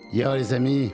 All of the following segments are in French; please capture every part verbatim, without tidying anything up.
Yo les amis,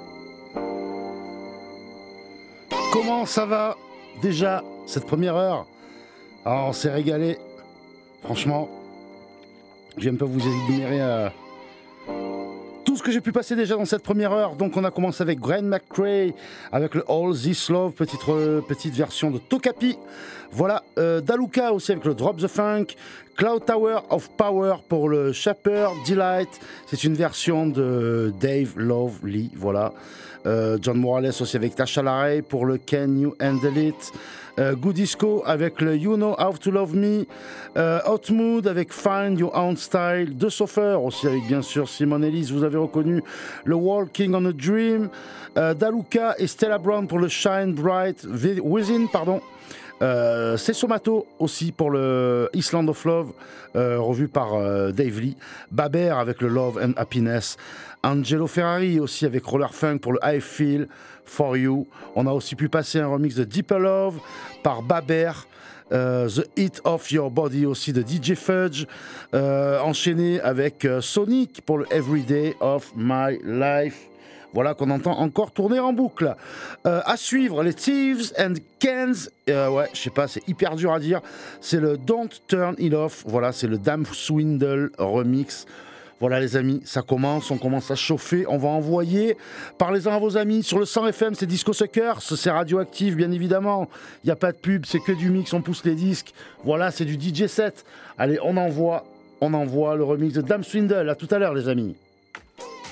comment ça va déjà cette première heure? Alors on s'est régalé, franchement, je viens un peu vous énumérer euh, tout ce que j'ai pu passer déjà dans cette première heure. Donc on a commencé avec Grant McCrae, avec le All This Love, petite, euh, petite version de Tokapi. Voilà, euh, Daluka aussi avec le Drop the Funk, Cloud Tower of Power pour le Shepherd Delight, c'est une version de Dave Lovely, voilà. Euh, John Morales aussi avec Tasha Larey pour le Can You Handle It, euh, Good Disco avec le You Know How to Love Me, euh, Hot Mood avec Find Your Own Style, The Sofer aussi avec bien sûr Simone Ellis, vous avez reconnu le Walking on a Dream, euh, Daluka et Stella Brown pour le Shine Bright Within, pardon. Euh, c'est Somato aussi pour le Island of Love, euh, revu par euh, Dave Lee. Baber avec le Love and Happiness. Angelo Ferrari aussi avec Roller Funk pour le I Feel For You. On a aussi pu passer un remix de Deeper Love par Baber. Euh, The Heat of Your Body aussi de D J Fudge. Euh, enchaîné avec euh, Sonic pour le Everyday of My Life. Voilà qu'on entend encore tourner en boucle. Euh, à suivre, les Thieves and Cans. Euh, ouais, je sais pas, c'est hyper dur à dire. C'est le Don't Turn It Off. Voilà, c'est le Dame Swindle remix. Voilà les amis, ça commence, on commence à chauffer, on va envoyer. Parlez-en à vos amis, sur le cent F M, c'est Disco Suckers, c'est radioactif bien évidemment. Il n'y a pas de pub, c'est que du mix, on pousse les disques. Voilà, c'est du D J set. Allez, on envoie, on envoie le remix de Dame Swindle. À tout à l'heure les amis.